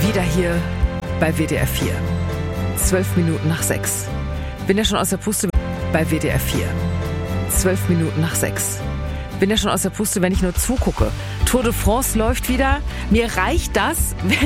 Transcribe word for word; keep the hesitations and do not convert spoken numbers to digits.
Wieder hier bei W D R vier. Zwölf Minuten nach sechs. Bin ja schon aus der Puste bei W D R vier. Zwölf Minuten nach sechs. Bin ja schon aus der Puste, wenn ich nur zugucke. Tour de France läuft wieder. Mir reicht das, wenn